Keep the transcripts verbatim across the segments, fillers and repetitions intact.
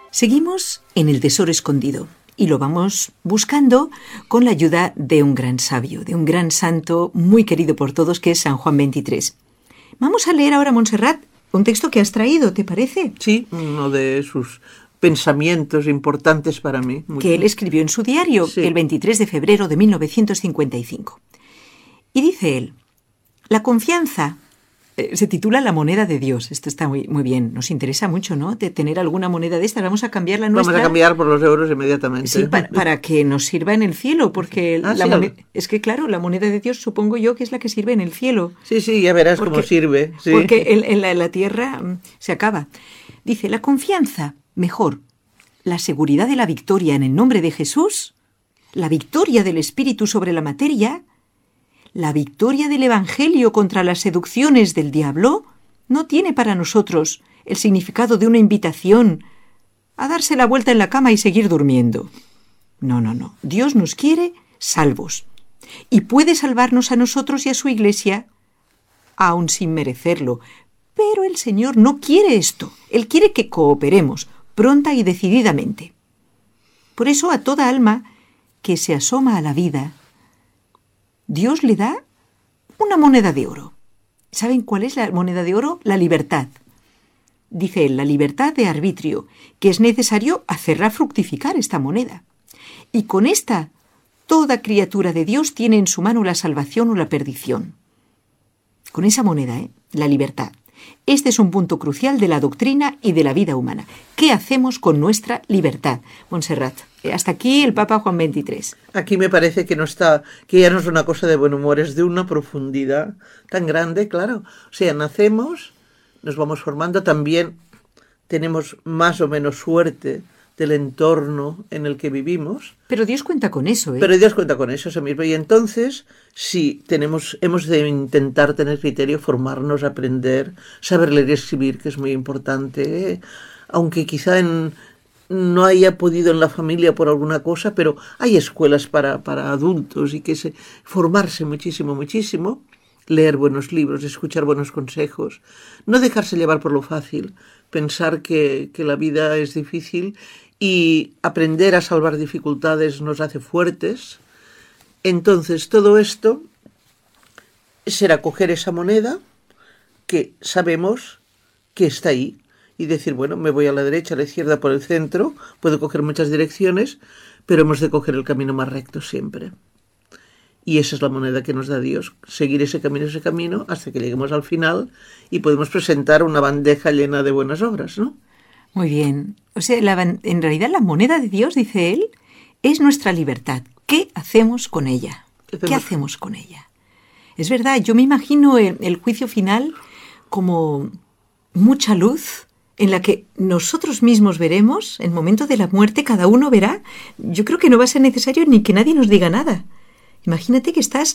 Seguimos en el tesoro escondido y lo vamos buscando con la ayuda de un gran sabio, de un gran santo muy querido por todos, que es San Juan veintitrés. Vamos a leer ahora, Montserrat, un texto que has traído, ¿te parece? Sí, uno de sus pensamientos importantes para mí. Mucho. Que él escribió en su diario, sí, el veintitrés de febrero de mil novecientos cincuenta y cinco. Y dice él: la confianza... Se titula La moneda de Dios. Esto está muy, muy bien. Nos interesa mucho, ¿no? De tener alguna moneda de esta. Vamos a cambiar la nuestra. Vamos a cambiar por los euros inmediatamente. Sí, para, para que nos sirva en el cielo, porque ah, la sí, moneda, es que, claro, la moneda de Dios supongo yo que es la que sirve en el cielo. Sí, sí, ya verás porque, cómo sirve. Sí. Porque en, en, la, en la tierra se acaba. Dice, la confianza, mejor, la seguridad de la victoria en el nombre de Jesús, la victoria del Espíritu sobre la materia, la victoria del Evangelio contra las seducciones del diablo, no tiene para nosotros el significado de una invitación a darse la vuelta en la cama y seguir durmiendo. No, no, no. Dios nos quiere salvos y puede salvarnos a nosotros y a su Iglesia, aun sin merecerlo. Pero el Señor no quiere esto. Él quiere que cooperemos pronta y decididamente. Por eso a toda alma que se asoma a la vida, Dios le da una moneda de oro. ¿Saben cuál es la moneda de oro? La libertad. Dice él, la libertad de arbitrio, que es necesario hacerla fructificar esta moneda. Y con esta, toda criatura de Dios tiene en su mano la salvación o la perdición. Con esa moneda, ¿eh? La libertad. Este es un punto crucial de la doctrina y de la vida humana. ¿Qué hacemos con nuestra libertad? Montserrat, hasta aquí el Papa Juan veintitrés. Aquí me parece que no está, que ya no es una cosa de buen humor, es de una profundidad tan grande, claro. O sea, nacemos, nos vamos formando, también tenemos más o menos suerte del entorno en el que vivimos. Pero Dios cuenta con eso, ¿eh? Pero Dios cuenta con eso, eso mismo. Y entonces, sí, tenemos, hemos de intentar tener criterio, formarnos, aprender, saber leer y escribir, que es muy importante, ¿eh? Aunque quizá en, no haya podido en la familia por alguna cosa, pero hay escuelas para, para adultos y que se, formarse muchísimo, muchísimo, leer buenos libros, escuchar buenos consejos, no dejarse llevar por lo fácil, pensar que, que la vida es difícil y aprender a salvar dificultades nos hace fuertes. Entonces todo esto será coger esa moneda que sabemos que está ahí y decir, bueno, me voy a la derecha, a la izquierda, por el centro, puedo coger muchas direcciones, pero hemos de coger el camino más recto siempre. Y esa es la moneda que nos da Dios, seguir ese camino, ese camino, hasta que lleguemos al final y podemos presentar una bandeja llena de buenas obras, ¿no? Muy bien. O sea, la, en realidad la moneda de Dios, dice él, es nuestra libertad. ¿Qué hacemos con ella? ¿Qué hacemos, ¿Qué hacemos con ella? Es verdad, yo me imagino el, el juicio final como mucha luz en la que nosotros mismos veremos, en el momento de la muerte, cada uno verá. Yo creo que no va a ser necesario ni que nadie nos diga nada. Imagínate que estás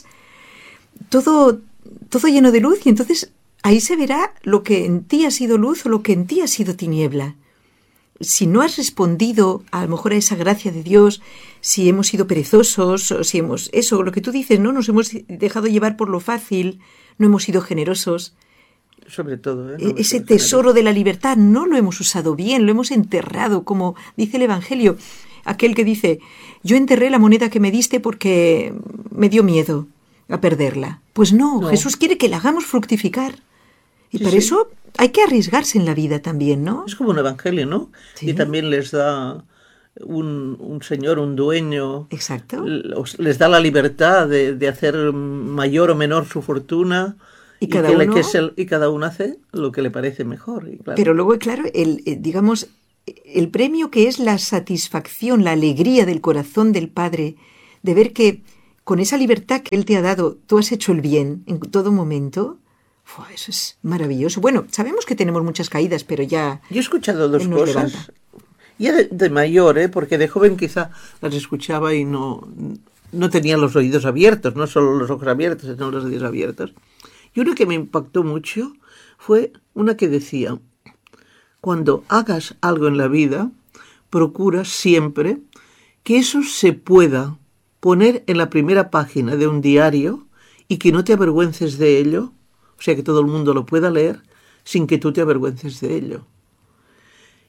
todo, todo lleno de luz y entonces ahí se verá lo que en ti ha sido luz o lo que en ti ha sido tiniebla. Si no has respondido a lo mejor a esa gracia de Dios, si hemos sido perezosos, o si hemos, eso, lo que tú dices, ¿no? Nos hemos dejado llevar por lo fácil, no hemos sido generosos. Sobre todo, ¿eh? No Ese tesoro de la libertad no lo hemos usado bien, lo hemos enterrado, como dice el Evangelio. Aquel que dice, yo enterré la moneda que me diste porque me dio miedo a perderla. Pues no, no. Jesús quiere que la hagamos fructificar. Y sí, para sí. eso hay que arriesgarse en la vida también, ¿no? Es como un evangelio, ¿no? Sí. Y también les da un, un señor, un dueño. Exacto. Les da la libertad de, de hacer mayor o menor su fortuna. Y, y, cada que uno, le, que es el, y cada uno hace lo que le parece mejor. Y claro. Pero luego, claro, el, el, digamos, el premio que es la satisfacción, la alegría del corazón del Padre, de ver que con esa libertad que Él te ha dado, tú has hecho el bien en todo momento. Uf, eso es maravilloso. Bueno, sabemos que tenemos muchas caídas, pero ya... Yo he escuchado dos cosas. Levanta. Ya de, de mayor, ¿eh? Porque de joven quizá las escuchaba y no, no tenía los oídos abiertos, no solo los ojos abiertos, sino los oídos abiertos. Y una que me impactó mucho fue una que decía, cuando hagas algo en la vida, procura siempre que eso se pueda poner en la primera página de un diario y que no te avergüences de ello, o sea, que todo el mundo lo pueda leer sin que tú te avergüences de ello.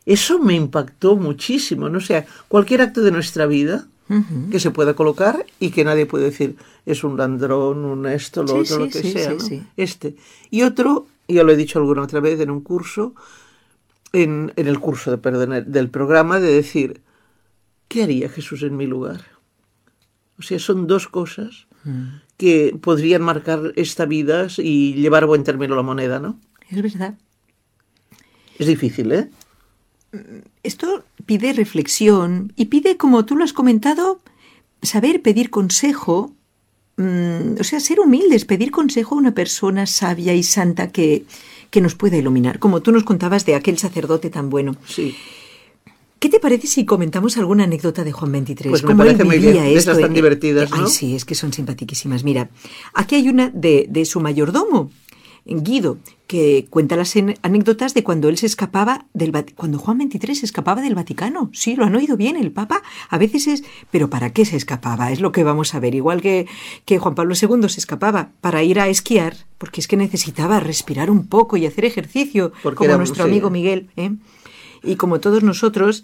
eso me impactó muchísimo, ¿no? O sea, cualquier acto de nuestra vida uh-huh. que se pueda colocar y que nadie puede decir es un ladrón, un esto, lo sí, otro, sí, lo que sí, sea, sí, ¿no? sí. Este. Y otro, ya lo he dicho alguna otra vez en un curso, en, en el curso de, perdón, del programa, de decir, ¿qué haría Jesús en mi lugar? O sea, son dos cosas uh-huh. que podrían marcar esta vida y llevar a buen término la moneda, ¿no? Es verdad. Es difícil, ¿eh? Esto pide reflexión y pide, como tú lo has comentado, saber pedir consejo, mmm, o sea, ser humildes, pedir consejo a una persona sabia y santa que, que nos pueda iluminar, como tú nos contabas de aquel sacerdote tan bueno. Sí. ¿Qué te parece si comentamos alguna anécdota de Juan veintitrés? Pues me parece muy bien, de esas tan eh, divertidas, ¿no? Ay, sí, es que son simpaticísimas. Mira, aquí hay una de, de su mayordomo, Guido, que cuenta las anécdotas de cuando él se escapaba del cuando Juan veintitrés se escapaba del Vaticano. Sí, lo han oído bien, el Papa a veces es... ¿Pero para qué se escapaba? Es lo que vamos a ver. Igual que, que Juan Pablo segundo se escapaba para ir a esquiar, porque es que necesitaba respirar un poco y hacer ejercicio, porque como era, nuestro sí. amigo Miguel, ¿eh? Y como todos nosotros.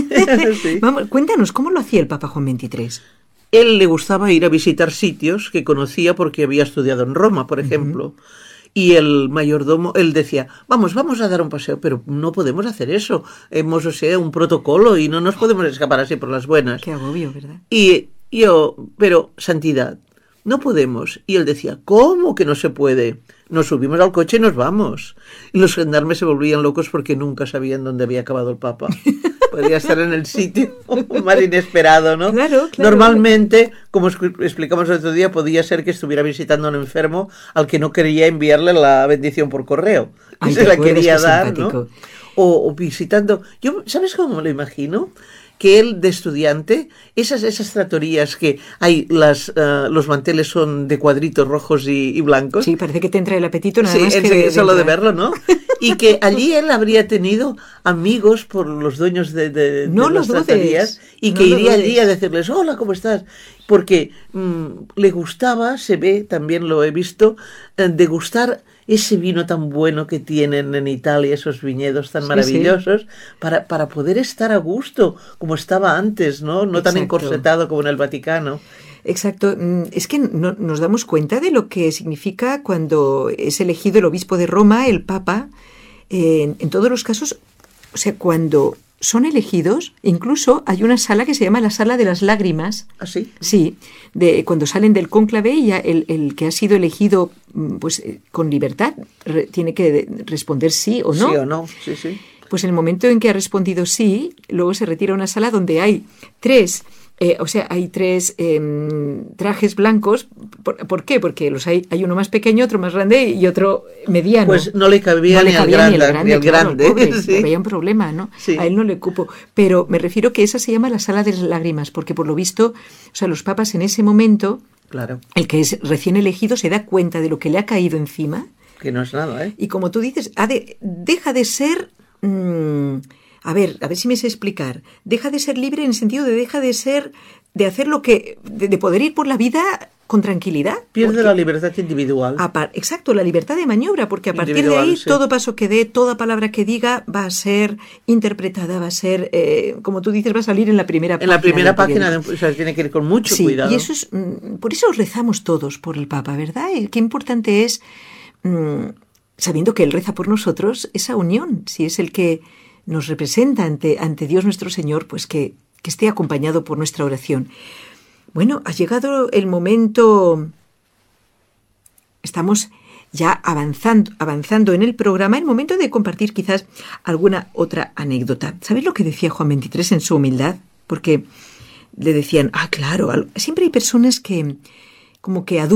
Sí. Vamos, cuéntanos, ¿cómo lo hacía el Papa Juan veintitrés? Él le gustaba ir a visitar sitios que conocía porque había estudiado en Roma, por ejemplo. Uh-huh. Y el mayordomo, él decía, vamos, vamos a dar un paseo, pero no podemos hacer eso. Hemos, o sea, un protocolo y no nos podemos escapar así por las buenas. Qué agobio, ¿verdad? Y yo, pero, santidad, no podemos. Y él decía, ¿cómo que no se puede? Nos subimos al coche y nos vamos. Y los gendarmes se volvían locos porque nunca sabían dónde había acabado el Papa. Podría estar en el sitio más inesperado, ¿no? Claro, claro. Normalmente, como explicamos el otro día, podía ser que estuviera visitando a un enfermo al que no quería enviarle la bendición por correo. Ay, se la quería dar, simpático. ¿no? O, o visitando... Yo, ¿sabes cómo me lo imagino? Que él, de estudiante, esas, esas tratorías que hay, las, uh, los manteles son de cuadritos rojos y, y blancos. Sí, parece que te entra el apetito nada sí, más que de, de, solo de de verlo, ¿no? Y que allí él habría tenido amigos por los dueños de, de, no de las dudes, tratorías y no que iría dudes. allí a decirles, hola, ¿cómo estás? Porque mmm, le gustaba, se ve, también lo he visto, eh, degustar ese vino tan bueno que tienen en Italia, esos viñedos tan sí, maravillosos, sí. Para, para poder estar a gusto, como estaba antes, ¿no? No Exacto. Tan encorsetado como en el Vaticano. Exacto. Es que no, nos damos cuenta de lo que significa cuando es elegido el obispo de Roma, el Papa, eh, en, en todos los casos, o sea, cuando son elegidos, incluso hay una sala que se llama la sala de las lágrimas. ¿Ah, sí? Sí, de, cuando salen del cónclave y ya el, el que ha sido elegido pues con libertad re, tiene que responder sí o no. Sí o no, sí, sí. Pues en el momento en que ha respondido sí, luego se retira a una sala donde hay tres... Eh, o sea, hay tres eh, trajes blancos. ¿Por, ¿Por qué? Porque los hay, hay uno más pequeño, otro más grande y otro mediano. Pues no le cabía, no ni, le cabía al grande, ni el grande. Ni el claro, grande. Pobre, sí. Había un problema, ¿no? Sí. A él no le cupo. Pero me refiero que esa se llama la sala de las lágrimas, porque por lo visto, o sea, los papas en ese momento, claro. El que es recién elegido se da cuenta de lo que le ha caído encima. Que no es nada, ¿eh? Y como tú dices, ha de, deja de ser... Mmm, a ver, a ver si me sé explicar. Deja de ser libre en el sentido de deja de ser, de hacer lo que, de, de poder ir por la vida con tranquilidad. Pierde la libertad individual. A, exacto, la libertad de maniobra, porque a partir de ahí sí. Todo paso que dé, toda palabra que diga va a ser interpretada, va a ser, eh, como tú dices, va a salir en la primera página. En la primera página, de, o sea, tiene que ir con mucho sí, cuidado. Y eso es, por eso rezamos todos por el Papa, ¿verdad? Y qué importante es, mmm, sabiendo que Él reza por nosotros, esa unión, si es el que nos representa ante, ante Dios nuestro Señor, pues que, que esté acompañado por nuestra oración. Bueno, ha llegado el momento, estamos ya avanzando, avanzando en el programa, el momento de compartir quizás alguna otra anécdota. ¿Sabéis lo que decía Juan veintitrés en su humildad? Porque le decían, ah, claro, siempre hay personas que como que